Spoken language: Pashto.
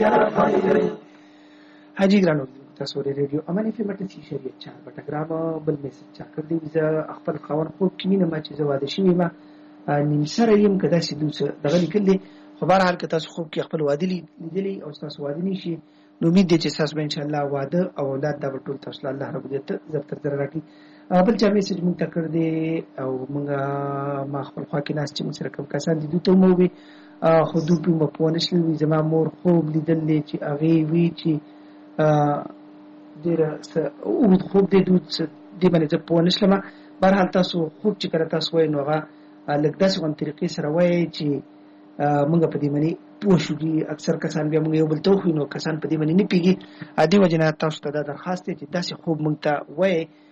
حاجی ګرانو تاسو ریډیو امان اف ام ته شریعت چا بټګرام بل میسج چا کړی زه خپل خاور خوب کې مینه ما چې زواده شوی ما نیم سره یم کدا چې دوی دغه لیکلي خو بهر حال که تاسو خوب کې خپل واده لیدلی او تاسو واده نشي نو امید دي چې تاسو به ان شاء الله واده او اولاد دا ټول تاسو الله رب دې ته زب تر راکړي بل چا میسج مونږ ته کړ دی او مونږ ما خپل خوا کې ناس چې مونږ سره کوم کسان دي دوی ته مو وي خو دوی په مپونه شلوي زما مور خوب لیدلې چې هغه وی چې ډیره او خوب دې دې باندې ځه په نشلمه بهر حال تاسو خوب چې کړه تاسو وای نو هغه لږ داسې کوم طریقې سره وای چې موږ په دې باندې پوه شو دي اکثر کسان بیا موږ یو بل ته خو نو کسان په دې باندې نه پیږي ا دې وجنه تاسو ته دا درخواست دی چې داسې خوب موږ ته وای